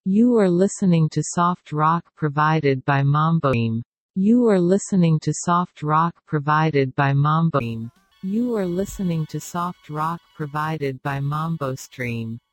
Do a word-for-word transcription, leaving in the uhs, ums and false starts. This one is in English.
You are listening to soft rock provided by Mambosteam. You are listening to soft rock provided by Mambosteam. You are listening to soft rock provided by Mambo Stream.